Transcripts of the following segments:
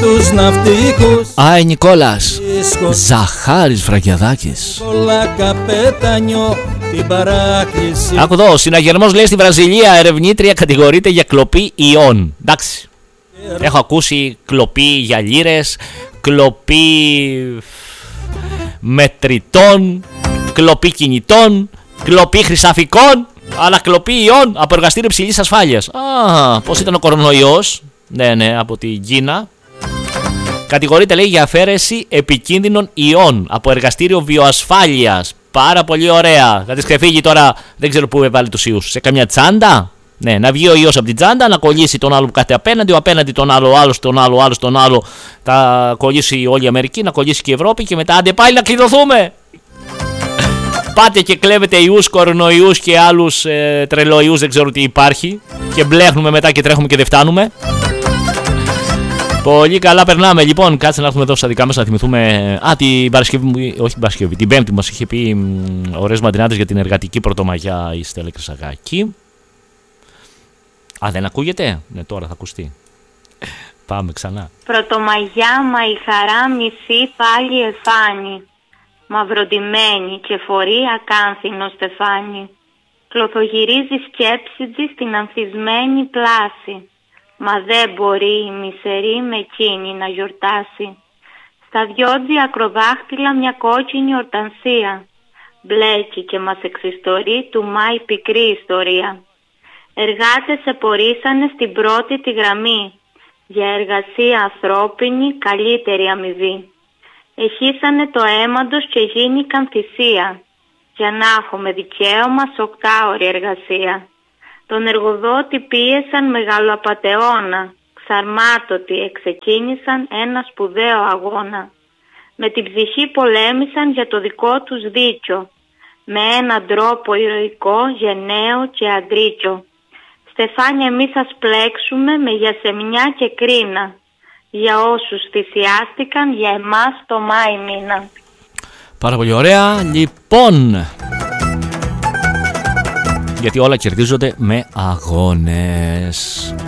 τους ναυτικούς. Άι Νικόλας, Ζαχάρης Βραγιαδάκης. Άκου εδώ, συναγερμός λέει στη Βραζιλία ερευνήτρια κατηγορείται για κλοπή ιών. Εντάξει, έχω ακούσει κλοπή για λίρες, κλοπή μετρητών, κλοπή κινητών, κλοπή χρυσαφικών, αλλά κλοπή ιών από εργαστήριο υψηλής ασφάλειας. Α, πώς ήταν ο κορονοϊός? Ναι, από την Κίνα. Κατηγορείται, λέει, για αφαίρεση επικίνδυνων ιών από εργαστήριο βιοασφάλειας. Πάρα πολύ ωραία. Θα της ξεφύγει τώρα, δεν ξέρω πού έβαλε τους ιούς. Σε καμιά τσάντα. Ναι, να βγει ο ιός από την τσάντα, να κολλήσει τον άλλο που κάθεται απέναντι, ο απέναντι τον άλλο. Θα κολλήσει όλη η Αμερική, να κολλήσει και η Ευρώπη και μετά άντε πάλι να κλειδωθούμε. Πάτε και κλέβετε ιούς, κορονοϊούς και άλλους τρελοϊούς, δεν ξέρω τι υπάρχει. Και μπλέχνουμε μετά και τρέχουμε και δεν φτάνουμε. Πολύ καλά περνάμε. Λοιπόν, κάτσε να έρθουμε εδώ στα δικά μας να θυμηθούμε. Την Παρασκευή, όχι την Παρασκευή, την Πέμπτη μας είχε πει ωραίες μαντινάτες για την εργατική πρωτομαγιά η Στέλλα Κρυσαγάκη. Δεν ακούγεται? Ναι, τώρα θα ακουστεί. Πάμε ξανά. Πρωτομαγιά, μα η χαρά μισή πάλι εφάνει. Μαυροντημένη και φορεί ακάνθινο στεφάνι. Κλωθογυρίζει σκέψη της στην ανθισμένη πλάση. Μα δεν μπορεί η μισερή με εκείνη να γιορτάσει. Στα διότζια ακροδάχτυλα μια κόκκινη ορτανσία. Μπλέκει και μας εξιστορεί του Μάη πικρή ιστορία. Εργάτες επορίσανε στην πρώτη τη γραμμή. Για εργασία ανθρώπινη καλύτερη αμοιβή. Εχίσανε το αίμα τους και γίνηκαν θυσία. Για να έχουμε δικαίωμα σ' 8ωρη εργασία. Τον εργοδότη πίεσαν μεγαλοαπατεώνα. Ξαρμάτωτοι εξεκίνησαν ένα σπουδαίο αγώνα. Με την ψυχή πολέμησαν για το δικό τους δίκιο. Με έναν τρόπο ηρωικό, γενναίο και αντρίκιο. Στεφάνια εμείς σας πλέξουμε με γιασεμιά και κρίνα. Για όσους θυσιάστηκαν για εμάς το Μάη μήνα. Πάρα πολύ ωραία. Λοιπόν, γιατί όλα κερδίζονται με αγώνες.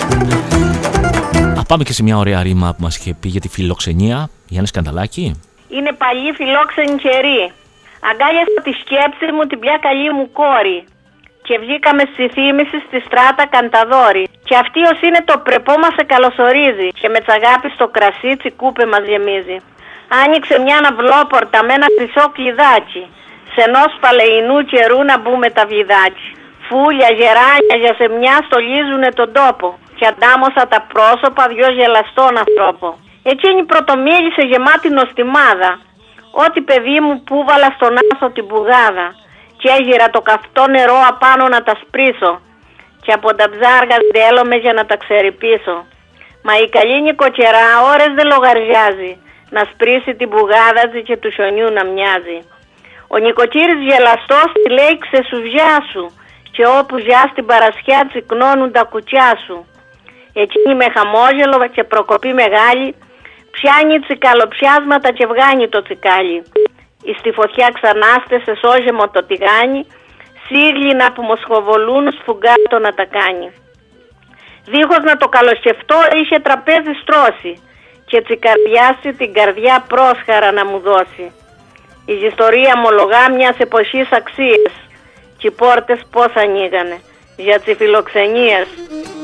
Πάμε και σε μια ωραία ρήμα που μας είχε πει για τη φιλοξενία. Γιάννη Σκανδαλάκη. Είναι παλιή φιλόξενη καιρή. Αγκάλιασα τη σκέψη μου την πια καλή μου κόρη. Και βγήκαμε στη θύμηση στη στράτα Κανταδόρη. Και αυτή ως είναι το πρεπό μας σε καλωσορίζει. Και με τσαγάπη στο κρασί τσικούπε μας γεμίζει. Άνοιξε μια ναυλόπορτα με ένα χρυσό κλειδάκι. Σε ενός παλαιινού καιρού να μπούμε τα βιδάκι. Φούλια, γεράνια, για σεμιά στολίζουνε τον τόπο. Και αντάμωσα τα πρόσωπα δυο γελαστών ανθρώπων. Εκείνη πρωτομίλησε γεμάτη νοστιμάδα. Ό,τι παιδί μου που βάλα στον άθο την πουγάδα. Και έγιρα το καυτό νερό απάνω να τα σπρίσω. Και από τα ψάργα δέλομαι για να τα ξερυπήσω. Μα η καλή νοικοκυρά ώρες δεν λογαριάζει. Να σπρίσει την πουγάδα και του χιονιού να μοιάζει. Ο νοικοκύρης γελαστός τη λέει ξεσουβιά σου. Και όπου ζιά στην παρασιά τσικνώνουν τα κουτσιά σου. Εκείνη με χαμόγελο και προκοπή μεγάλη πιάνει τσικαλοψιάσματα και βγάνει το τσικάλι. Εις τη φωτιά ξανάστε σε σώγεμο το τηγάνι, σίγλινα που μοσχοβολούν σφουγγάτο να τα κάνει. Δίχως να το καλοσκεφτώ είχε τραπέζι στρώσει και τσικαρδιάσει την καρδιά πρόσχαρα να μου δώσει. Η ιστορία μολογά μιας εποχής αξίες και οι πόρτες πώς ανοίγανε για τις φιλοξενίες.